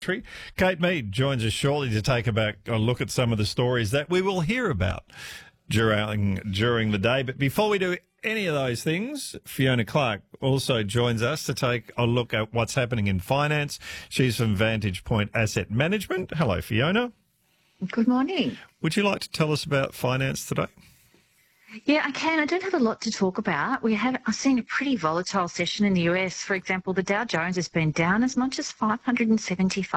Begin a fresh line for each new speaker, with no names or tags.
territory. Kate Mead joins us shortly to take a look at some of the stories that we will hear about during the day. But before we do any of those things, Fiona Clark also joins us to take a look at what's happening in finance. She's from Vantage Point Asset Management. Hello, Fiona.
Good morning.
Would you like to tell us about finance today?
Yeah, I can. I don't have a lot to talk about. I've seen a pretty volatile session in the US. For example, the Dow Jones has been down as much as 575